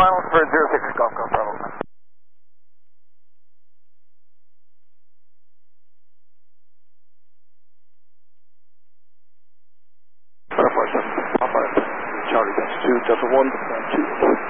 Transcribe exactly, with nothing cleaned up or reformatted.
finals for zero six Golf Golf Bravo. Papa seven, Papa Charlie, that's two, Delta one, two.